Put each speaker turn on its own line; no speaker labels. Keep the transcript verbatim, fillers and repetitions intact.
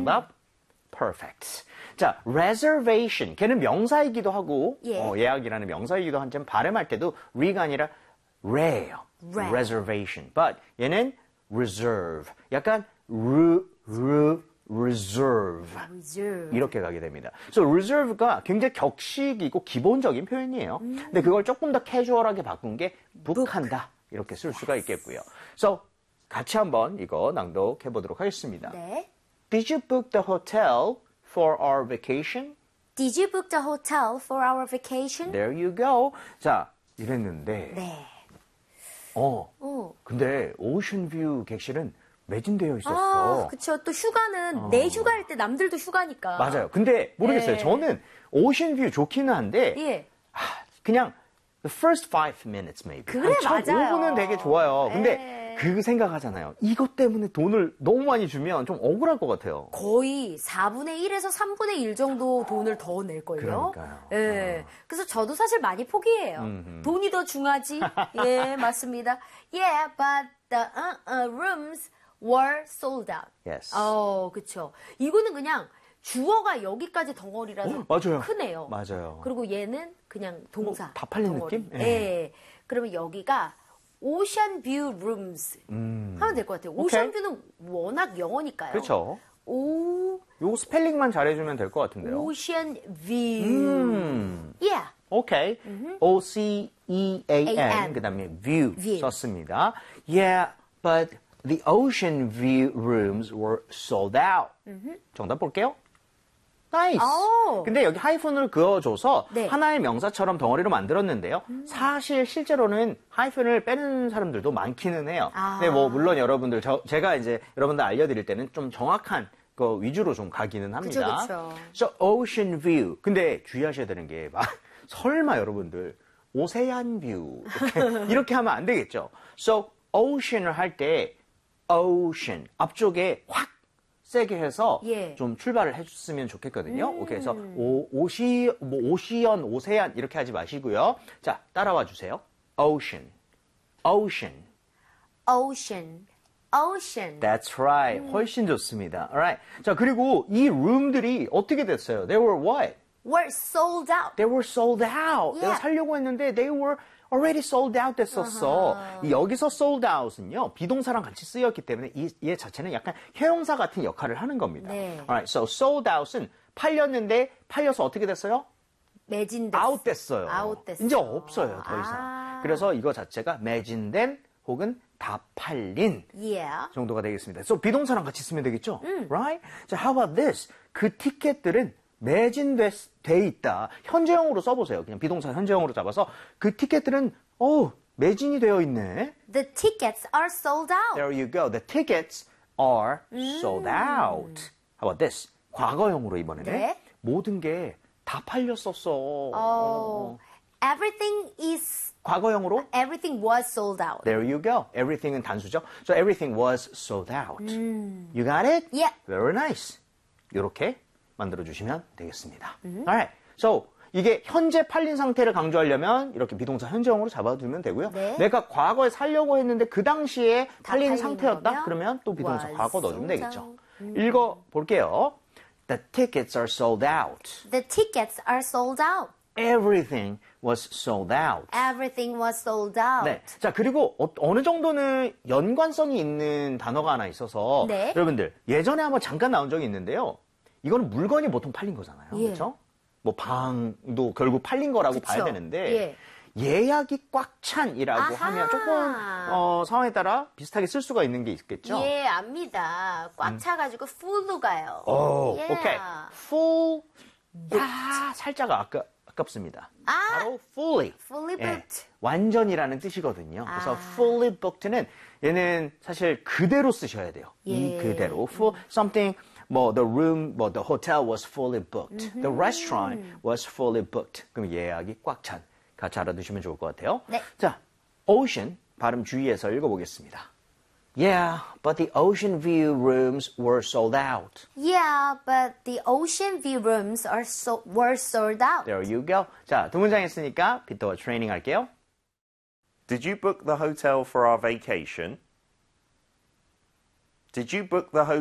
정답. Perfect. 자, reservation. 걔는 명사이기도 하고
예.
어, 예약이라는 명사이기도 한지만 발음할 때도 re가 아니라 re예요.
Re.
reservation. But 얘는 reserve. 약간 re, re, reserve.
reserve.
이렇게 가게 됩니다. So reserve가 굉장히 격식이고 기본적인 표현이에요. 음. 근데 그걸 조금 더 캐주얼하게 바꾼 게 book한다. 이렇게 쓸 수가 있겠고요. So 같이 한번 이거 낭독해 보도록 하겠습니다.
네.
Did you book the hotel for our vacation?
Did you book the hotel for our vacation?
There you go. 자, 이랬는데
네.
어.
어.
근데 오션뷰 객실은 매진되어 있었어.
아, 그쵸. 또 휴가는 어. 내 휴가일 때 남들도 휴가니까.
맞아요. 근데 모르겠어요.
네.
저는 오션뷰 좋기는 한데
예.
하, 그냥 the first five minutes maybe.
그래,
한 첫
맞아요.
오 분은 되게 좋아요. 근데
예.
그 생각하잖아요. 이것 때문에 돈을 너무 많이 주면 좀 억울할 것 같아요.
거의 사분의 일에서 삼분의 일 정도 돈을 더 낼걸요.
그러니까요.
예.
어.
그래서 저도 사실 많이 포기해요. 음흠. 돈이 더 중하지. 예, 맞습니다. Yeah, but the uh, uh, rooms were sold out.
Yes.
어, 그쵸. 이거는 그냥 주어가 여기까지 덩어리라서
어, 맞아요.
크네요.
맞아요.
그리고 얘는 그냥 동사.
뭐, 다 팔린
덩어리.
느낌?
예.
예.
그러면 여기가 오션 뷰 룸스
음.
하면 될 것 같아요. 오션 뷰는 워낙 영어니까요.
그렇죠.
오,
요 스펠링만 잘해주면 될 것 같은데요.
오션 뷰.
음.
Yeah.
오케이. O C E A N
A-N.
그다음에 view,
view
썼습니다. Yeah, but the ocean view rooms were sold out. 음흠. 정답 볼게요. 나이스.
오.
근데 여기 하이픈을 그어줘서
네.
하나의 명사처럼 덩어리로 만들었는데요. 음. 사실 실제로는 하이픈을 빼는 사람들도 많기는 해요.
아.
근데 뭐 물론 여러분들 저, 제가 이제 여러분들 알려드릴 때는 좀 정확한 거 위주로 좀 가기는 합니다.
그쵸, 그쵸.
So ocean view. 근데 주의하셔야 되는 게 막 설마 여러분들 오세안 뷰 이렇게, 이렇게 하면 안 되겠죠. So ocean을 할 때 ocean 앞쪽에 확 세게 해서
예.
좀 출발을 해줬으면 좋겠거든요.
음.
오케이, 그래서 오, 오시, 뭐 오시연, 오세안 이렇게 하지 마시고요. 자, 따라와 주세요. Ocean, ocean.
Ocean, ocean.
That's right. 훨씬 좋습니다. Alright. 자, 그리고 이 룸들이 어떻게 됐어요? They were what?
Were sold out.
They were sold out.
Yeah.
내가 살려고 했는데 they were already sold out 됐었어.
Uh-huh.
이 여기서 sold out은요, 비동사랑 같이 쓰였기 때문에 이, 얘 자체는 약간 형용사 같은 역할을 하는 겁니다.
네.
Alright, so sold out은 팔렸는데 팔려서 어떻게 됐어요?
매진됐어.
out 됐어요.
out 됐어.
이제 없어요, 더 이상.
아.
그래서 이거 자체가 매진된 혹은 다 팔린
Yeah.
정도가 되겠습니다. So 비동사랑 같이 쓰면 되겠죠?
음.
Right? 자, how about this? 그 티켓들은 매진돼 있다. 현재형으로 써보세요. 그냥 비동사 현재형으로 잡아서 그 티켓들은 어 매진이 되어 있네.
The tickets are sold out.
There you go. The tickets are sold out. How about this? 과거형으로 이번에는
네.
모든 게 다 팔렸었어.
Oh, everything is
과거형으로
everything was sold out.
There you go. Everything은 단수죠. So everything was sold out.
음.
You got it?
Yeah.
Very nice. 이렇게 만들어주시면 되겠습니다. Alright. So 이게 현재 팔린 상태를 강조하려면 이렇게 비동사 현재형으로 잡아두면 되고요.
네.
내가 과거에 살려고 했는데 그 당시에 팔린
팔린
상태였다?
거면
그러면 또 비동사
was
과거 넣어주면
sold
되겠죠.
out. 음.
읽어볼게요. The tickets are sold out.
The tickets are sold out.
Everything was sold out.
Everything was sold out.
네. 자, 그리고 어, 어느 정도는 연관성이 있는 단어가 하나 있어서
네.
여러분들 예전에 한번 잠깐 나온 적이 있는데요. 이거는 물건이 보통 팔린 거잖아요.
예.
그렇죠? 뭐 방도 결국 팔린 거라고
그쵸.
봐야 되는데
예.
예약이 꽉 찬이라고
아하.
하면 조금 어, 상황에 따라 비슷하게 쓸 수가 있는 게 있겠죠?
예, 압니다. 꽉 차가지고 full로 가요.
오,
예.
오케이. full. 야, 살짝 아까, 아깝습니다.
아.
바로 fully.
Fully
예,
booked.
완전이라는 뜻이거든요. 그래서
아.
fully booked는 얘는 사실 그대로 쓰셔야 돼요. 이
예.
그대로. full, something, 뭐 the room, 뭐 the hotel was fully booked. The restaurant was fully booked. 그럼 예약이 꽉 찬. 같이 알아두시면 좋을 것 같아요.
네.
자, ocean 발음 주의해서 읽어보겠습니다. Yeah, but the ocean view rooms were sold out.
Yeah, but the ocean view rooms are so were sold out.
There you go. 자, 두 문장 했으니까 비트와 트레이닝 할게요.
Did you book the hotel for our vacation? Did you book the hotel?